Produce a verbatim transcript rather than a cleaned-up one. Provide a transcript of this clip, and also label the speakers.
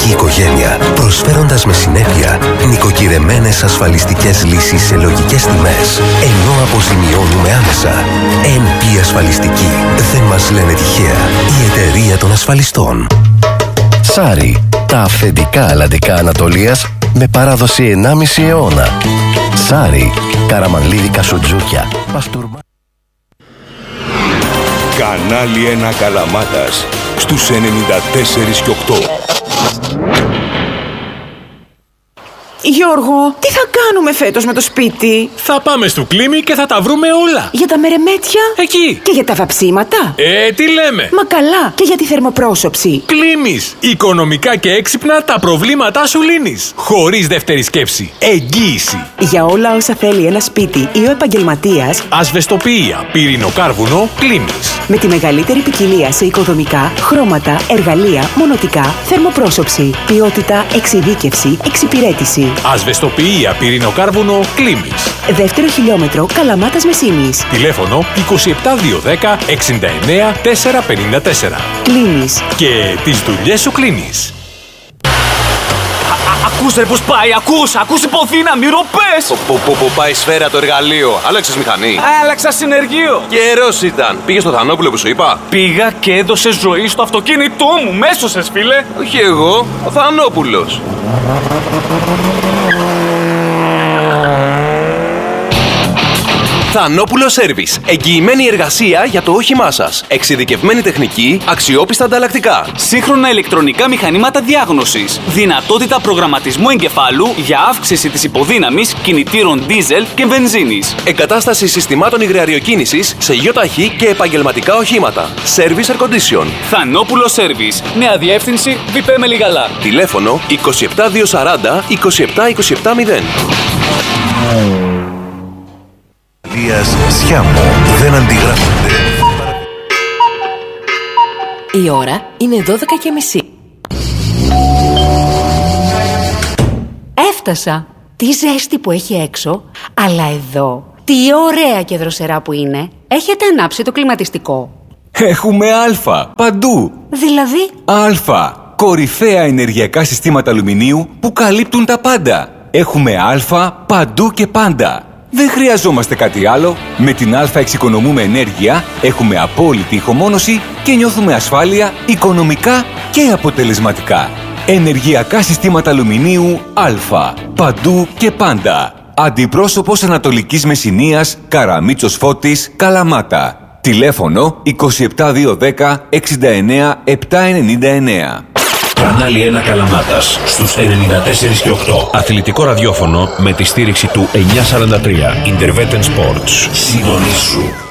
Speaker 1: οικογένεια, προσφέροντας με συνέπεια νοικοκυρεμένες ασφαλιστικές λύσεις σε λογικές τιμές, ενώ αποζημιώνουμε άμεσα. εν πι Ασφαλιστική. Δεν μας λένε τυχαία. Η εταιρεία των ασφαλιστών.
Speaker 2: Σάρι. Τα αυθεντικά αλλαντικά Ανατολίας με παράδοση ενάμιση αιώνα. Σάρι. Καραμανλίδικα σουτζούκια. Παστούρμα.
Speaker 3: Κανάλι ένα Καλαμάτας στους ενενήντα τέσσερα και οκτώ.
Speaker 4: Γιώργο, τι θα κάνουμε φέτος με το σπίτι?
Speaker 5: Θα πάμε στο Κλίμι και θα τα βρούμε όλα.
Speaker 4: Για τα μερεμέτια?
Speaker 5: Εκεί.
Speaker 4: Και για τα βαψίματα?
Speaker 5: Ε, τι λέμε.
Speaker 4: Μα καλά, και για τη θερμοπρόσωψη.
Speaker 5: Κλίμις. Οικονομικά και έξυπνα τα προβλήματά σου λύνεις. Χωρίς δεύτερη σκέψη. Εγγύηση.
Speaker 4: Για όλα όσα θέλει ένα σπίτι ή ο επαγγελματίας,
Speaker 5: Ασβεστοποιία, πυρηνοκάρβουνο, Κλίμις.
Speaker 4: με τη μεγαλύτερη ποικιλία σε οικοδομικά, χρώματα, εργαλεία, μονοτικά, θερμοπρόσωψη, ποιότητα, εξειδίκευση, εξυπηρέτηση.
Speaker 5: Ασβεστοποιία, πυρηνοκάρβουνο, Κλίμις.
Speaker 4: Δεύτερο χιλιόμετρο, Καλαμάτας Μεσίνης.
Speaker 5: Τηλέφωνο είκοσι επτά διακόσια δέκα εξήντα εννέα τετρακόσια πενήντα τέσσερα.
Speaker 4: Κλείνεις.
Speaker 5: Και τις δουλειές σου κλείνεις.
Speaker 6: Ακούς ρε πως πάει, ακούς, ακούς υποδύναμη, ροπές!
Speaker 7: Πού πάει σφαίρα το εργαλείο, άλλαξες μηχανή.
Speaker 6: Άλλαξα συνεργείο.
Speaker 7: Καιρός ήταν. Πήγες στο Θανόπουλο που σου είπα.
Speaker 6: Πήγα και έδωσε ζωή στο αυτοκίνητό μου, μέσωσες φίλε.
Speaker 7: Όχι εγώ, ο Θανόπουλος. Θανόπουλο Σέρβις. Εγγυημένη εργασία για το όχημά σας. Εξειδικευμένη τεχνική, αξιόπιστα ανταλλακτικά.
Speaker 6: Σύγχρονα ηλεκτρονικά μηχανήματα διάγνωσης. Δυνατότητα προγραμματισμού εγκεφάλου για αύξηση της υποδύναμης κινητήρων δίζελ και βενζίνης.
Speaker 7: Εγκατάσταση συστημάτων υγραεριοκίνησης σε γιοταχή και επαγγελματικά οχήματα. Service Air Condition.
Speaker 6: Θανόπουλο Σέρβις. Νέα διεύθυνση Βιπέ Μελιγαλά.
Speaker 7: Τηλέφωνο είκοσι επτά διακόσια σαράντα είκοσι επτά είκοσι επτά μηδέν.
Speaker 1: Σιάμο δεν αντιγράφονται.
Speaker 8: Η ώρα είναι δώδεκα και μισή. Έφτασα. Τι ζέστη που έχει έξω, αλλά εδώ τι ωραία και δροσερά που είναι. Έχετε ανάψει το κλιματιστικό?
Speaker 9: Έχουμε Α παντού.
Speaker 8: Δηλαδή?
Speaker 9: Α. Κορυφαία ενεργειακά συστήματα αλουμινίου που καλύπτουν τα πάντα. Έχουμε Α παντού και πάντα. Δεν χρειαζόμαστε κάτι άλλο. Με την Α εξοικονομούμε ενέργεια, έχουμε απόλυτη ηχομόνωση και νιώθουμε ασφάλεια οικονομικά και αποτελεσματικά. Ενεργειακά συστήματα αλουμινίου Α. Παντού και πάντα. Αντιπρόσωπος Ανατολικής Μεσσηνίας, Καραμίτσος Φώτης, Καλαμάτα. Τηλέφωνο είκοσι επτά διακόσια δέκα εξήντα εννέα επτακόσια ενενήντα εννέα.
Speaker 10: Κανάλι ένα Καλαμάτας στους ενενήντα τέσσερα και οκτώ. Αθλητικό ραδιόφωνο με τη στήριξη του εννιακόσια σαράντα τρία. Interveten Sports. Συντονίσου.